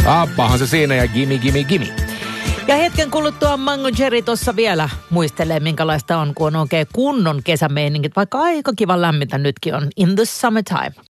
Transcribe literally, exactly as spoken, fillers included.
Appahan se siinä ja gimme, gimme, gimme. Ja hetken kuluttua Mango Jerry tuossa vielä muistelee, minkälaista on, kun on oikein kunnon kesämeininkit, vaikka aika kiva lämmintä nytkin on in the summertime.